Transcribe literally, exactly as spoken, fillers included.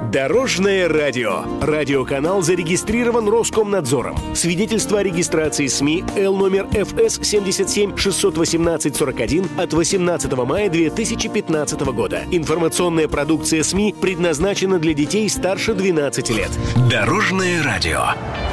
Дорожное радио. Радиоканал зарегистрирован Роскомнадзором. Свидетельство о регистрации СМИ Л номер эф эс семьдесят семь шестьсот восемнадцать сорок один от восемнадцатого мая две тысячи пятнадцатого года. Информационная продукция СМИ предназначена для детей старше двенадцати лет. Дорожное радио.